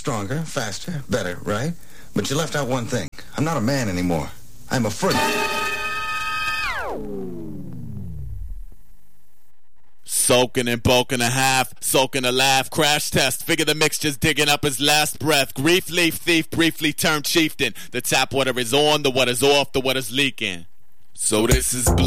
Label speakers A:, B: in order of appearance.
A: stronger, faster, better, right? But you left out one thing. I'm not a man anymore. I'm a freak.
B: Soaking and bulking a half, soaking a laugh, crash test, figure the mixture's digging up his last breath. Grief, leaf, thief, briefly turned chieftain. The tap water is on, the water's off, the water's leaking. So this is